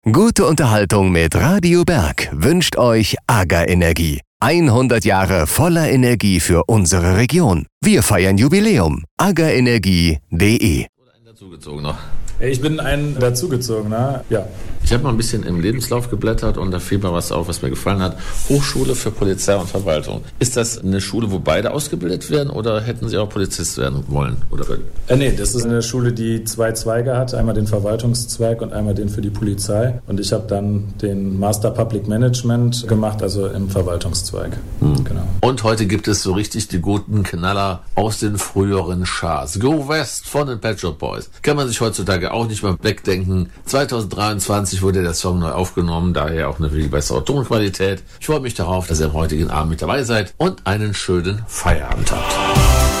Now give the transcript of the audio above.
Gute Unterhaltung mit Radio Berg wünscht euch AGA Energie. 100 Jahre voller Energie für unsere Region. Wir feiern Jubiläum. agaenergie.de. Oder ein Dazugezogener? Ich bin ein Dazugezogener, ja. Ich habe mal ein bisschen im Lebenslauf geblättert und da fiel mir was auf, was mir gefallen hat. Hochschule für Polizei und Verwaltung. Ist das eine Schule, wo beide ausgebildet werden oder hätten Sie auch Polizist werden wollen? Oder? Nee, das ist eine Schule, die 2 Zweige hat. Einmal den Verwaltungszweig und einmal den für die Polizei. Und ich habe dann den Master Public Management gemacht, also im Verwaltungszweig. Genau. Und heute gibt es so richtig die guten Knaller aus den früheren Charts. Go West von den Pet Shop Boys. Kann man sich heutzutage auch nicht mehr wegdenken. 2023 wurde der Song neu aufgenommen, daher auch eine viel bessere Tonqualität. Ich freue mich darauf, dass ihr am heutigen Abend mit dabei seid und einen schönen Feierabend habt.